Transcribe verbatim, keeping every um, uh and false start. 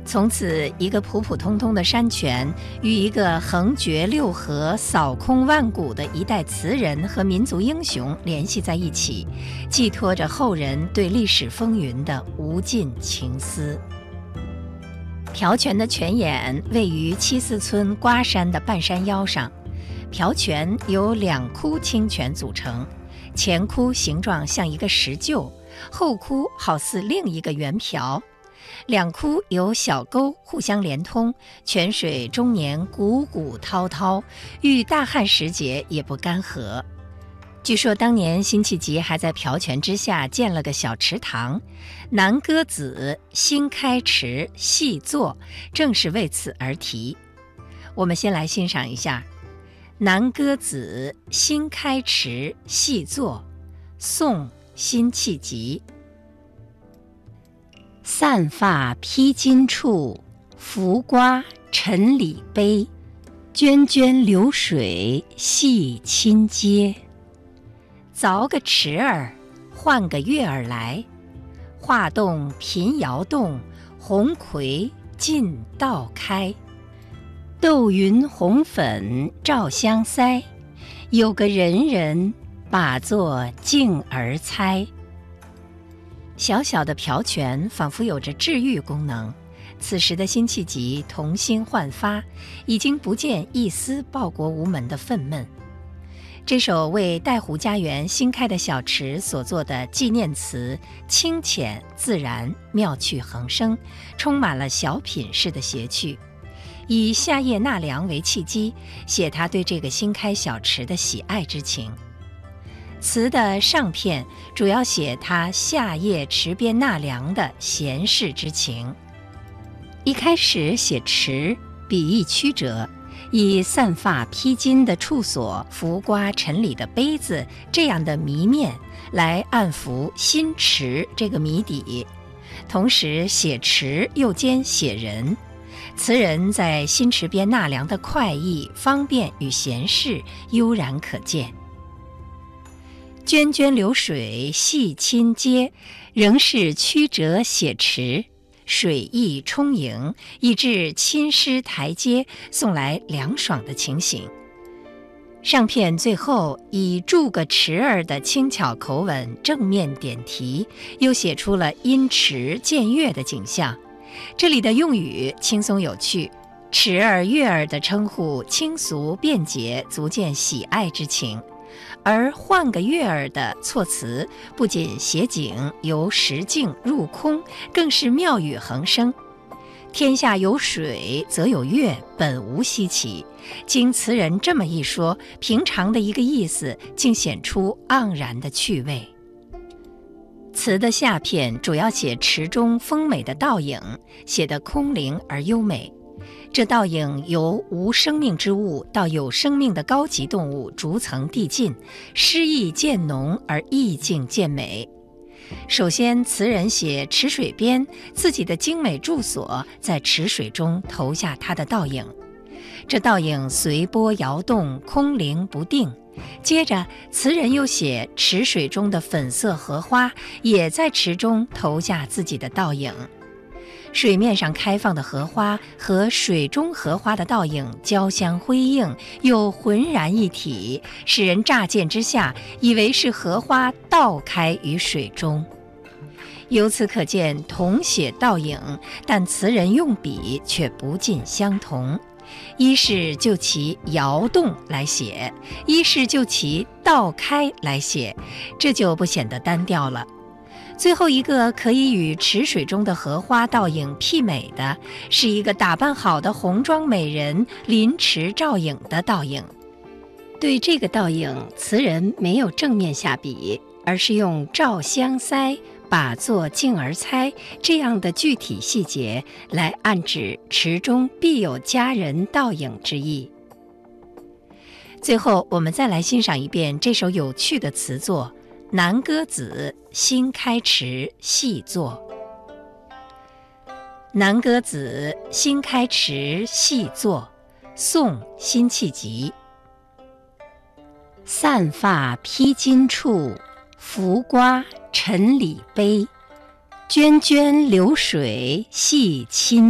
从此，一个普普通通的山泉与一个横绝六合、扫空万古的一代词人和民族英雄联系在一起，寄托着后人对历史风云的无尽情思。朴泉的泉眼位于七四村瓜山的半山腰上，朴泉由两窟清泉组成，前窟形状像一个石臼，后窟好似另一个圆瓢。两窟有小沟互相连通，泉水终年汩汩滔滔，遇大旱时节也不干涸。据说当年辛弃疾还在朴泉之下建了个小池塘，南歌子，新开池，细作，正是为此而题。我们先来欣赏一下南歌子，新开池，细作，宋·辛弃疾。散发披巾处，浮瓜沉李杯。涓涓流水系亲接。凿个池儿，换个月儿来。画栋频摇动，红葵尽道开。斗云红粉照香腮，有个人人把作镜儿猜。小小的朴泉仿佛有着治愈功能，此时的辛弃疾童心焕发，已经不见一丝报国无门的愤懑。这首为带湖家园新开的小池所作的纪念词，清浅自然，妙趣横生，充满了小品式的谐趣。以夏夜纳凉为契机，写他对这个新开小池的喜爱之情。词的上片主要写他夏夜池边纳凉的闲适之情。一开始写池，笔意曲折，以散发披巾的处所、浮瓜沉李的杯子这样的谜面来暗伏新池这个谜底，同时写池又兼写人。词人在新池边纳凉的快意、方便与闲适悠然可见。涓涓流水系亲接，仍是曲折写池，水意充盈，以致亲师台阶，送来凉爽的情形。上片最后以筑个池儿的轻巧口吻正面点题，又写出了因池见月的景象。这里的用语轻松有趣，池儿月儿的称呼轻俗便捷，足见喜爱之情。而换个月儿的措辞不仅写景由实境入空，更是妙语横生。天下有水则有月，本无稀奇，经词人这么一说，平常的一个意思竟显出盎然的趣味。词的下片主要写池中丰美的倒影，写得空灵而优美。这倒影由无生命之物到有生命的高级动物逐层递进，诗意渐浓而意境渐美。首先，词人写池水边自己的精美住所，在池水中投下他的倒影，这倒影随波摇动，空灵不定。接着，词人又写池水中的粉色荷花也在池中投下自己的倒影。水面上开放的荷花和水中荷花的倒影交相辉映，又浑然一体，使人乍见之下以为是荷花倒开于水中。由此可见，同写倒影，但词人用笔却不尽相同。一是就其摇动来写，一是就其倒开来写，这就不显得单调了。最后一个可以与池水中的荷花倒影媲美的，是一个打扮好的红妆美人临池照影的倒影。对这个倒影，词人没有正面下笔，而是用照香腮、把作镜儿猜这样的具体细节来暗指池中必有佳人倒影之意。最后，我们再来欣赏一遍这首有趣的词作《南歌子·新开池细作》。南歌子·新开池细作，宋·辛弃疾。散发披巾处，浮瓜沉李杯。涓涓流水系亲